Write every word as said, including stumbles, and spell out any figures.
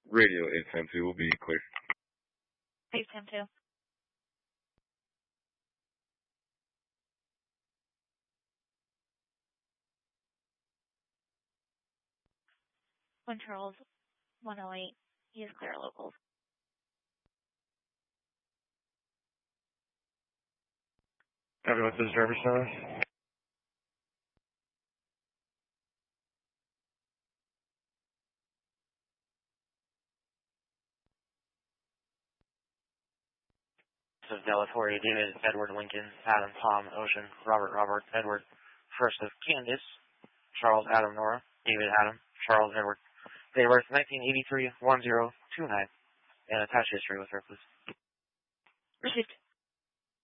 Radio eight ten two will be clear. eight ten two. One Charles, one oh eight. He is clear locals. Copy, what's this driver's status? This is Delatory, David, Edward, Lincoln, Adam, Tom, Ocean, Robert, Robert, Edward, First of Candace, Charles, Adam, Nora, David, Adam, Charles, Edward. Date of birth nineteen eighty-three, one zero two nine. And attached history with her, please. Received.